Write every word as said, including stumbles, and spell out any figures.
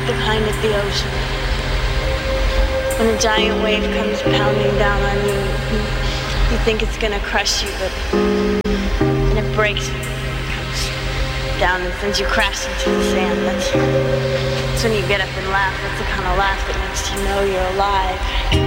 the kind at the ocean. When a giant wave comes pounding down on you, you think it's gonna crush you, but then it breaks you. It comes down and sends you crashing to the sand. That's, that's when you get up and laugh. That's the kind of laugh that makes you know you're alive.